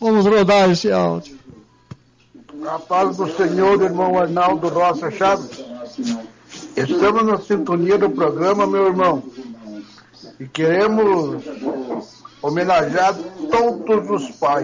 Vamos rodar esse áudio. A paz do Senhor, irmão Arnaldo Rocha Chaves. Estamos na sintonia do programa, meu irmão, e queremos homenagear todos os pais,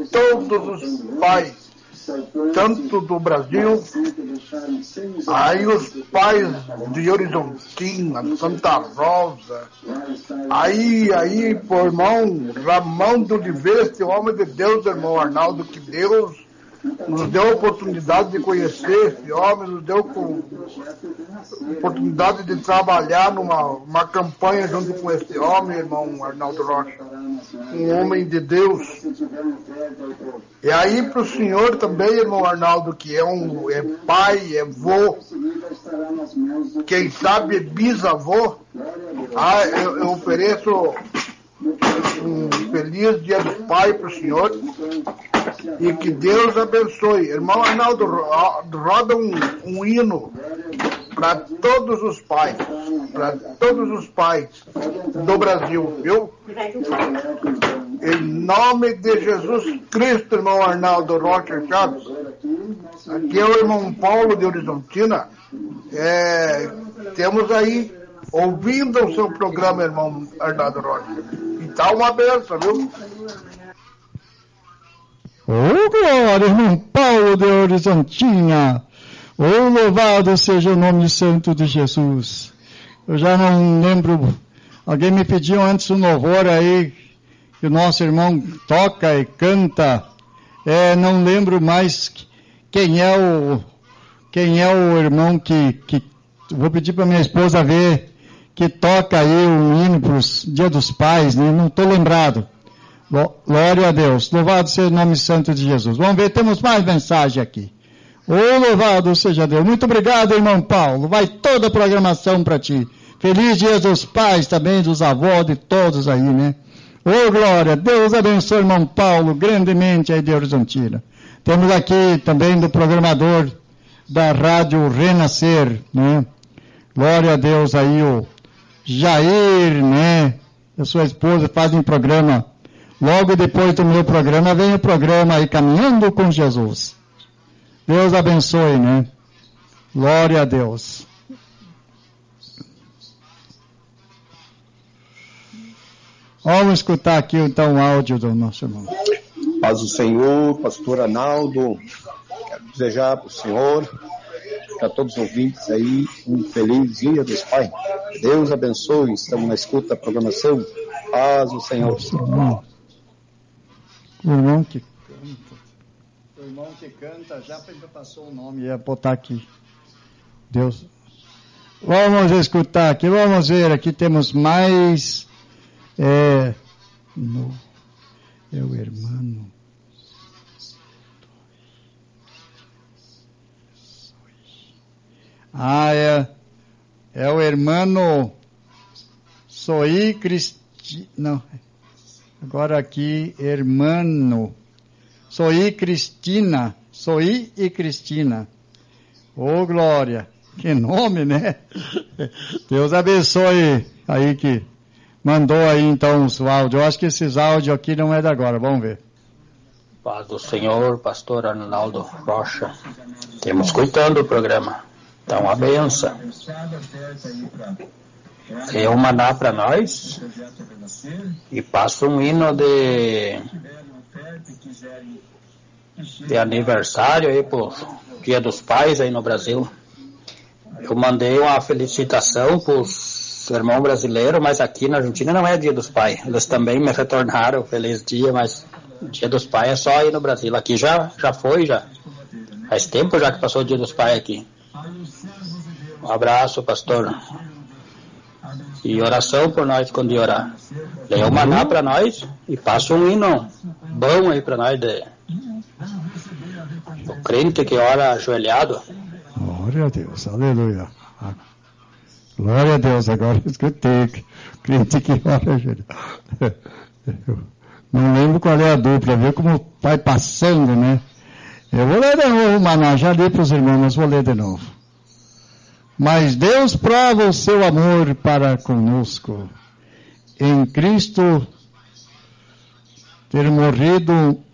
tanto do Brasil, aí os pais de Horizontina, Santa Rosa, aí, por irmão Ramão de Oliveira, esse homem de Deus, irmão Arnaldo, que Deus nos deu a oportunidade de conhecer esse homem, nos deu a oportunidade de trabalhar numa campanha junto com esse homem, irmão Arnaldo Rocha, um homem de Deus. E aí para o senhor também, irmão Arnaldo, que é pai, é vô, quem sabe bisavô, eu ofereço um feliz dia do pai para o senhor. E que Deus abençoe. Irmão Arnaldo, roda um hino para todos os pais do Brasil, viu? Em nome de Jesus Cristo, irmão Arnaldo Rocha Chaves. Aqui é o irmão Paulo de Horizontina. Temos aí, ouvindo o seu programa, irmão Arnaldo Rocha. E tá uma benção, viu? Ô, glória, irmão Paulo de Horizontina. Ô, louvado seja o nome santo de Jesus. Eu já não lembro, alguém me pediu antes um louvor aí, que o nosso irmão toca e canta. Não lembro mais quem é o irmão que vou pedir para minha esposa ver, que toca aí um hino para o Dia dos Pais, né? Não estou lembrado. Glória a Deus. Louvado seja o nome santo de Jesus. Vamos ver, temos mais mensagem aqui. Louvado seja Deus. Muito obrigado, irmão Paulo. Vai toda a programação para ti. Feliz Dia dos Pais também, dos avós, de todos aí, né? Glória. Deus abençoe, irmão Paulo, grandemente aí de Horizontina. Temos aqui também do programador da Rádio Renascer, né? Glória a Deus aí, o Jair, né? A sua esposa fazem um programa. Logo depois do meu programa, vem o programa aí, Caminhando com Jesus. Deus abençoe, né? Glória a Deus. Vamos escutar aqui, então, o áudio do nosso irmão. Paz do Senhor, pastor Arnaldo. Quero desejar para o senhor, para todos os ouvintes aí, um feliz Dia dos Pais. Deus abençoe, estamos na escuta da programação. Paz do Senhor. O irmão que canta, já passou o nome, ia botar aqui. Deus. Vamos escutar aqui, vamos ver, aqui temos mais. É o irmão. É o irmão Soí Cristina. Não. Agora aqui, irmão. Soí Cristina. Soí e Cristina. Ô, glória. Que nome, né? Deus abençoe aí que mandou aí então os áudios. Eu acho que esses áudios aqui não é de agora. Vamos ver. Paz do Senhor, pastor Arnaldo Rocha. Temos escutando o programa. Então, uma benção. Eu mandar para nós e passo um hino de aniversário aí pro Dia dos Pais aí no Brasil. Eu mandei uma felicitação para os irmãos brasileiros, mas aqui na Argentina não é Dia dos Pais. Eles também me retornaram feliz dia, mas Dia dos Pais é só aí no Brasil. Aqui já foi. Faz tempo já que passou o Dia dos Pais aqui. Um abraço, pastor. E oração por nós quando de orar. Leia o maná para nós e passa um hino bom aí para nós o crente que ora ajoelhado. Glória a Deus, aleluia. Glória a Deus, agora escutei. Crente que ora ajoelhado. Não lembro qual é a dupla, vê como vai passando, né? Eu vou ler de novo o maná, já li para os irmãos, mas vou ler de novo. Mas Deus prova o seu amor para conosco, em Cristo ter morrido